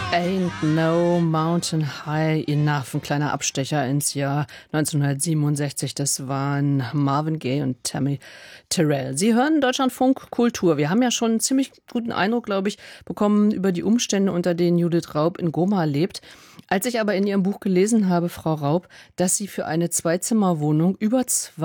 Ain't No Mountain High Enough, ein kleiner Abstecher ins Jahr 1967. Das waren Marvin Gaye und Tammy Terrell. Sie hören Deutschlandfunk Kultur. Wir haben ja schon einen ziemlich guten Eindruck, glaube ich, bekommen über die Umstände, unter denen Judith Raub in Goma lebt. Als ich aber in Ihrem Buch gelesen habe, Frau Raub, dass Sie für eine Zweizimmerwohnung über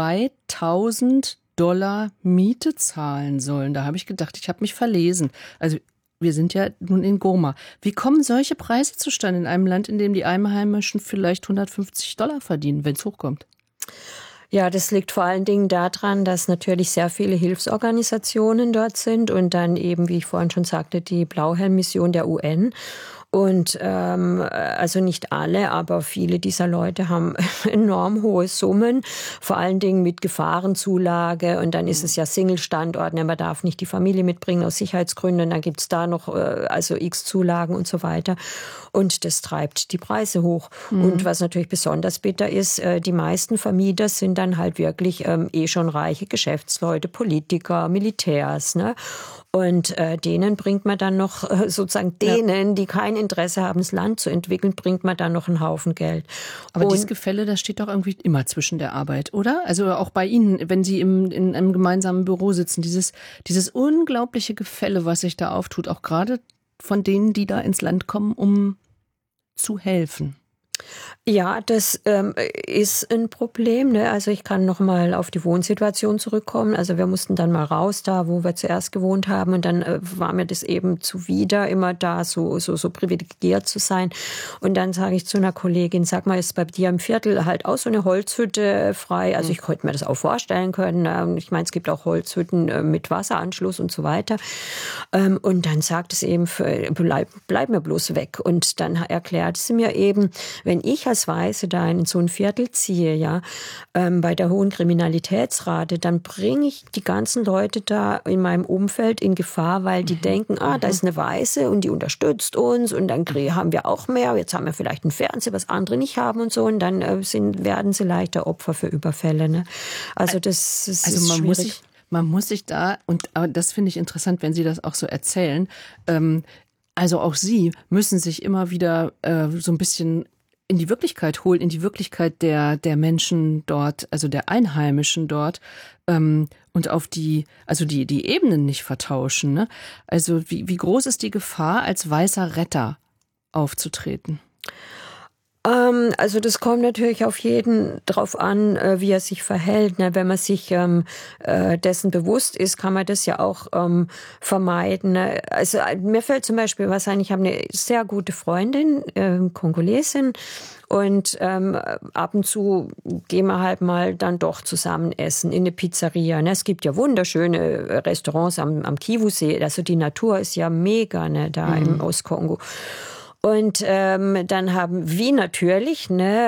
$2.000 Miete zahlen sollen, da habe ich gedacht, ich habe mich verlesen. Also wir sind ja nun in Goma. Wie kommen solche Preise zustande in einem Land, in dem die Einheimischen vielleicht $150 verdienen, wenn es hochkommt? Ja, das liegt vor allen Dingen daran, dass natürlich sehr viele Hilfsorganisationen dort sind und dann eben, wie ich vorhin schon sagte, die Blauhelm-Mission der UN. Und also nicht alle, aber viele dieser Leute haben enorm hohe Summen, vor allen Dingen mit Gefahrenzulage. Und dann ist es ja Single-Standort, man darf nicht die Familie mitbringen aus Sicherheitsgründen. Dann gibt's da noch also x Zulagen und so weiter. Und das treibt die Preise hoch. Und was natürlich besonders bitter ist, die meisten Vermieter sind dann halt wirklich schon reiche Geschäftsleute, Politiker, Militärs, ne? Und denen bringt man dann noch, sozusagen denen, die kein Interesse haben, das Land zu entwickeln, bringt man dann noch einen Haufen Geld. Aber dieses Gefälle, das steht doch irgendwie immer zwischen der Arbeit, oder? Also auch bei Ihnen, wenn Sie in einem gemeinsamen Büro sitzen, dieses unglaubliche Gefälle, was sich da auftut, auch gerade von denen, die da ins Land kommen, um zu helfen. Ja, das ist ein Problem, ne? Also ich kann noch mal auf die Wohnsituation zurückkommen. Also wir mussten dann mal raus, da wo wir zuerst gewohnt haben, und dann war mir das eben zuwider, immer da so privilegiert zu sein. Und dann sage ich zu einer Kollegin, sag mal, ist bei dir im Viertel halt auch so eine Holzhütte frei? Also ich könnte mir das auch vorstellen können. Ich meine, es gibt auch Holzhütten mit Wasseranschluss und so weiter. Und dann sagt es eben, bleib mir bloß weg. Und dann erklärt sie mir eben, wenn ich als Weiße da in so ein Viertel ziehe, ja, bei der hohen Kriminalitätsrate, dann bringe ich die ganzen Leute da in meinem Umfeld in Gefahr, weil die denken, da ist eine Weiße und die unterstützt uns und dann haben wir auch mehr. Jetzt haben wir vielleicht einen Fernseher, was andere nicht haben und so, und dann werden sie leichter Opfer für Überfälle. Ne? Also das ist schwierig. Man muss sich da, und das finde ich interessant, wenn Sie das auch so erzählen, also auch Sie müssen sich immer wieder so ein bisschen in die Wirklichkeit holen, in die Wirklichkeit der Menschen dort, also der Einheimischen dort, und auf die Ebenen nicht vertauschen. Ne? Also wie groß ist die Gefahr, als weißer Retter aufzutreten? Also das kommt natürlich auf jeden drauf an, wie er sich verhält. Ne? Wenn man sich dessen bewusst ist, kann man das ja auch vermeiden. Ne? Also mir fällt zum Beispiel was ein, ich habe eine sehr gute Freundin, Kongolesin, und ab und zu gehen wir halt mal dann doch zusammen essen in eine Pizzeria. Ne? Es gibt ja wunderschöne Restaurants am Kivusee. Also die Natur ist ja mega, ne, da im Ostkongo. Und dann haben wir natürlich,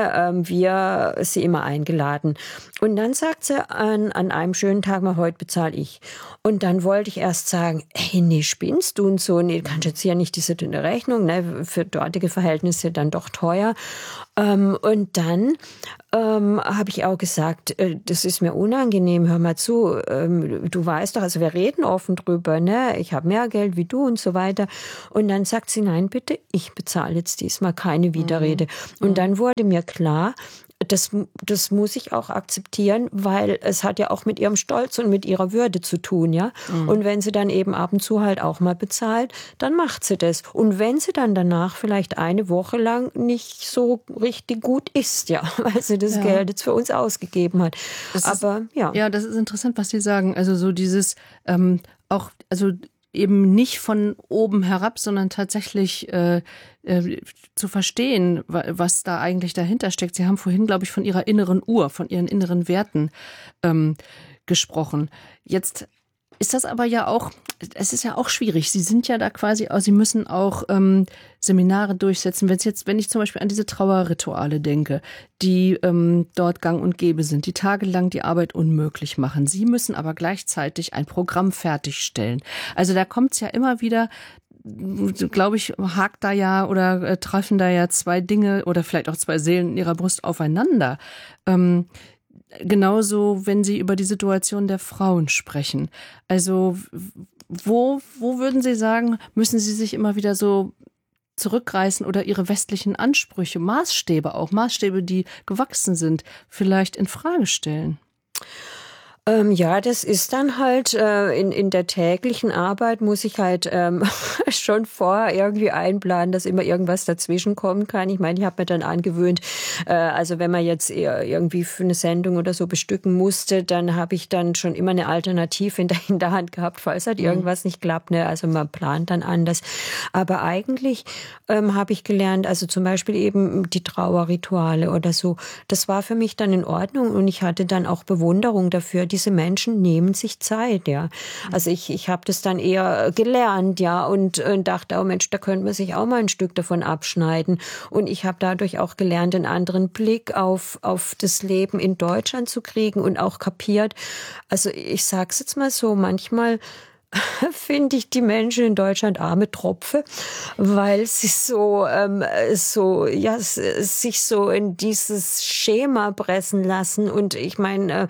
wir sie immer eingeladen. Und dann sagt sie an einem schönen Tag mal, heute bezahle ich. Und dann wollte ich erst sagen, hey, nee, spinnst du und so, nee, kannst jetzt ja nicht diese dünne Rechnung, ne, für dortige Verhältnisse dann doch teuer. Und dann habe ich auch gesagt, das ist mir unangenehm, hör mal zu, du weißt doch, also wir reden offen drüber, ne, ich habe mehr Geld wie du und so weiter. Und dann sagt sie, nein, bitte, ich bezahle jetzt diesmal, keine Widerrede. Und dann wurde mir klar, das muss ich auch akzeptieren, weil es hat ja auch mit ihrem Stolz und mit ihrer Würde zu tun, ja. Und wenn sie dann eben ab und zu halt auch mal bezahlt, dann macht sie das. Und wenn sie dann danach vielleicht eine Woche lang nicht so richtig gut isst, ja, weil sie das Geld jetzt für uns ausgegeben hat. Ja, das ist interessant, was Sie sagen. Also so dieses auch, also eben nicht von oben herab, sondern tatsächlich zu verstehen, was da eigentlich dahinter steckt. Sie haben vorhin, glaube ich, von Ihrer inneren Uhr, von Ihren inneren Werten gesprochen. Jetzt ist das aber ja auch, es ist ja auch schwierig. Sie sind ja da quasi, Sie müssen auch Seminare durchsetzen. Wenn ich zum Beispiel an diese Trauerrituale denke, die dort gang und gäbe sind, die tagelang die Arbeit unmöglich machen. Sie müssen aber gleichzeitig ein Programm fertigstellen. Also da kommt es ja immer wieder, glaube ich, hakt da ja oder treffen da ja zwei Dinge oder vielleicht auch zwei Seelen in ihrer Brust aufeinander. Genauso, wenn Sie über die Situation der Frauen sprechen. Also wo würden Sie sagen, müssen Sie sich immer wieder so zurückreißen oder ihre westlichen Ansprüche, Maßstäbe, die gewachsen sind, vielleicht in Frage stellen? Ja, das ist dann halt in der täglichen Arbeit muss ich halt schon vorher irgendwie einplanen, dass immer irgendwas dazwischen kommen kann. Ich meine, ich habe mir dann angewöhnt, also wenn man jetzt irgendwie für eine Sendung oder so bestücken musste, dann habe ich dann schon immer eine Alternative in der Hinterhand gehabt, falls halt irgendwas nicht klappt. Ne? Also man plant dann anders. Aber eigentlich habe ich gelernt, also zum Beispiel eben die Trauerrituale oder so, das war für mich dann in Ordnung und ich hatte dann auch Bewunderung dafür. Diese Menschen nehmen sich Zeit, ja. Also ich habe das dann eher gelernt, ja, und dachte, oh Mensch, da könnte man sich auch mal ein Stück davon abschneiden. Und ich habe dadurch auch gelernt, einen anderen Blick auf das Leben in Deutschland zu kriegen und auch kapiert. Also ich sag's jetzt mal so, manchmal finde ich die Menschen in Deutschland arme Tropfe, weil sie sich so in dieses Schema pressen lassen und ich meine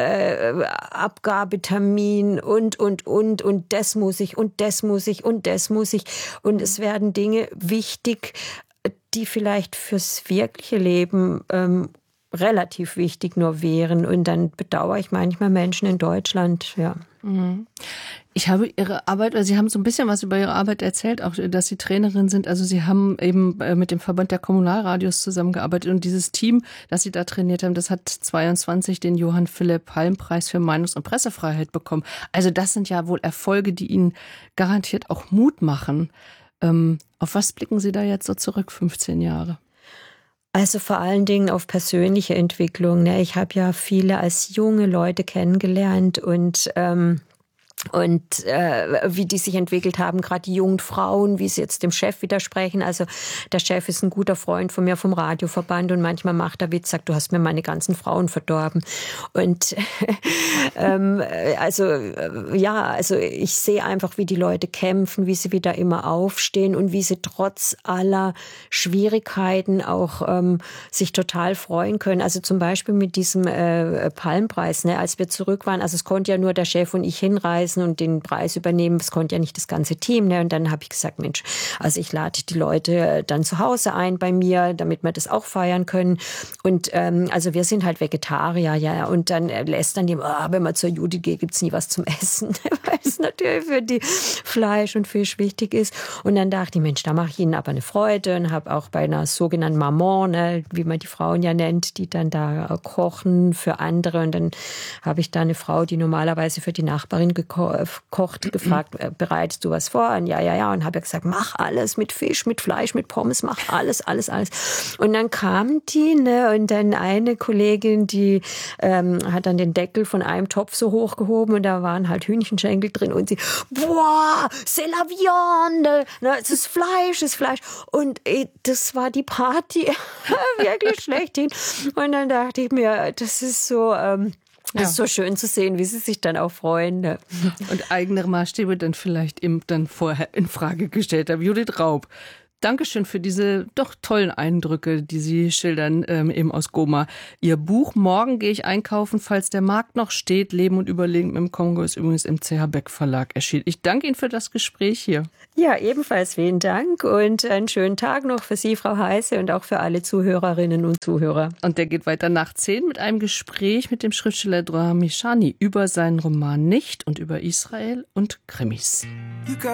Abgabetermin und das muss ich und das muss ich und das muss ich und es werden Dinge wichtig, die vielleicht fürs wirkliche Leben relativ wichtig nur wären und dann bedauere ich manchmal Menschen in Deutschland, ja. Ich habe Ihre Arbeit, also Sie haben so ein bisschen was über Ihre Arbeit erzählt, auch dass Sie Trainerin sind. Also Sie haben eben mit dem Verband der Kommunalradios zusammengearbeitet und dieses Team, das Sie da trainiert haben, das hat 22 den Johann Philipp Halm-Preis für Meinungs- und Pressefreiheit bekommen. Also das sind ja wohl Erfolge, die Ihnen garantiert auch Mut machen. Auf was blicken Sie da jetzt so zurück, 15 Jahre? Also vor allen Dingen auf persönliche Entwicklung. Ne? Ich habe ja viele als junge Leute kennengelernt und wie die sich entwickelt haben, gerade die jungen Frauen, wie sie jetzt dem Chef widersprechen. Also der Chef ist ein guter Freund von mir vom Radioverband und manchmal macht er Witz, sagt, du hast mir meine ganzen Frauen verdorben. Und also ich sehe einfach, wie die Leute kämpfen, wie sie wieder immer aufstehen und wie sie trotz aller Schwierigkeiten auch sich total freuen können. Also zum Beispiel mit diesem Palmpreis, ne, als wir zurück waren, also es konnte ja nur der Chef und ich hinreisen und den Preis übernehmen. Das konnte ja nicht das ganze Team. Ne? Und dann habe ich gesagt, Mensch, also ich lade die Leute dann zu Hause ein bei mir, damit wir das auch feiern können. Und also wir sind halt Vegetarier, ja. Und dann lässt dann jemand, wenn man zur Judith geht, gibt's nie was zum Essen, weil es natürlich für die Fleisch und Fisch wichtig ist. Und dann dachte ich, Mensch, da mache ich ihnen aber eine Freude und habe auch bei einer sogenannten Maman, ne, wie man die Frauen ja nennt, die dann da kochen für andere. Und dann habe ich da eine Frau, die normalerweise für die Nachbarin gekocht, gefragt, bereitest du was vor? Und ja. Und habe ja gesagt, mach alles mit Fisch, mit Fleisch, mit Pommes, mach alles. Und dann kam die, ne, und dann eine Kollegin, die hat dann den Deckel von einem Topf so hochgehoben und da waren halt Hühnchenschenkel drin und sie, boah, c'est la viande, ne, es ist Fleisch. Und das war die Party, wirklich schlechthin. Und dann dachte ich mir, das ist so... Es ist so schön zu sehen, wie sie sich dann auch freuen. Ne? Und eigene Maßstäbe dann vielleicht eben dann vorher in Frage gestellt haben. Judith Raub, Dankeschön für diese doch tollen Eindrücke, die Sie schildern, eben aus Goma. Ihr Buch Morgen gehe ich einkaufen, falls der Markt noch steht, Leben und Überleben im Kongo ist übrigens im CH Beck Verlag erschienen. Ich danke Ihnen für das Gespräch hier. Ja, ebenfalls vielen Dank und einen schönen Tag noch für Sie, Frau Heise, und auch für alle Zuhörerinnen und Zuhörer. Und der geht weiter nach 10 mit einem Gespräch mit dem Schriftsteller Dora Mishani über seinen Roman Nicht und über Israel und Krimis.